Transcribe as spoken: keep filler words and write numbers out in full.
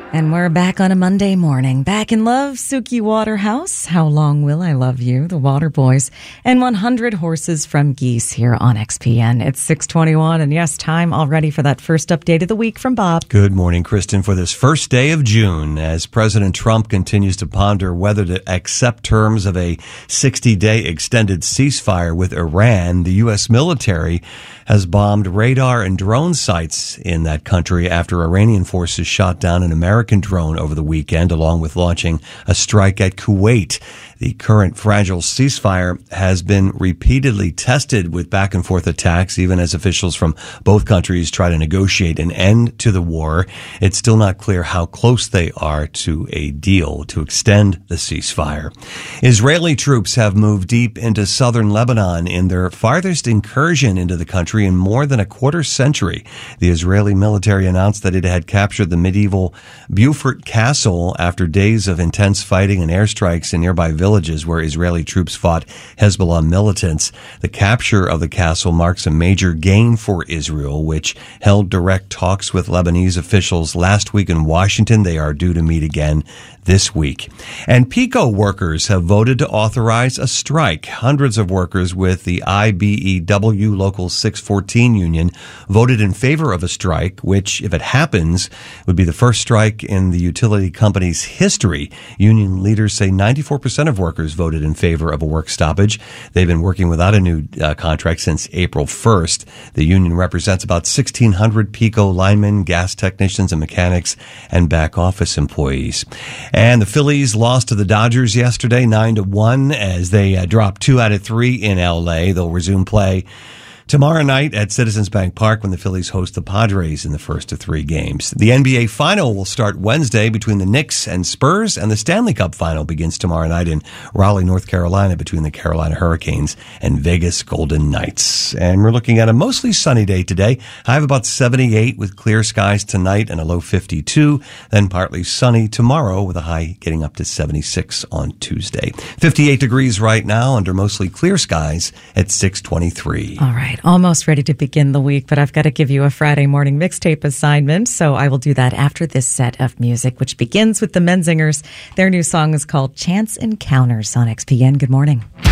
And we're back on a Monday morning. Back in Love, Suki Waterhouse, How Long Will I Love You, the Waterboys, and one hundred Horses from Geese here on X P N. It's six twenty-one, and yes, time already for that first update of the week from Bob. Good morning, Kristen. For this first day of June, as President Trump continues to ponder whether to accept terms of a sixty-day extended ceasefire with Iran, the U S military has bombed radar and drone sites in that country after Iranian forces shot down an American drone over the weekend, along with launching a strike at Kuwait. The current fragile ceasefire has been repeatedly tested with back and forth attacks, even as officials from both countries try to negotiate an end to the war. It's still not clear how close they are to a deal to extend the ceasefire. Israeli troops have moved deep into southern Lebanon in their farthest incursion into the country in more than a quarter century. The Israeli military announced that it had captured the medieval Beaufort Castle after days of intense fighting and airstrikes in nearby villages where Israeli troops fought Hezbollah militants. The capture of the castle marks a major gain for Israel, which held direct talks with Lebanese officials last week in Washington. They are due to meet again this week. And PICO workers have voted to authorize a strike. Hundreds of workers with the I B E W Local six fourteen union voted in favor of a strike, which, if it happens, would be the first strike in the utility company's history. Union leaders say ninety-four percent of workers voted in favor of a work stoppage. They've been working without a new uh, contract since April first. The union represents about sixteen hundred PICO linemen, gas technicians, and mechanics, and back office employees. And the Phillies lost to the Dodgers yesterday, nine to one, as they uh, dropped two out of three in L A. They'll resume play tomorrow night at Citizens Bank Park when the Phillies host the Padres in the first of three games. The N B A Final will start Wednesday between the Knicks and Spurs, and the Stanley Cup Final begins tomorrow night in Raleigh, North Carolina, between the Carolina Hurricanes and Vegas Golden Knights. And we're looking at a mostly sunny day today. High of about seventy-eight with clear skies tonight and a low fifty-two. Then partly sunny tomorrow with a high getting up to seventy-six on Tuesday. fifty-eight degrees right now under mostly clear skies at six twenty-three. All right. Almost ready to begin the week, but I've got to give you a Friday morning mixtape assignment, so I will do that after this set of music, which begins with the Menzingers. Their new song is called Chance Encounters on X P N. Good morning.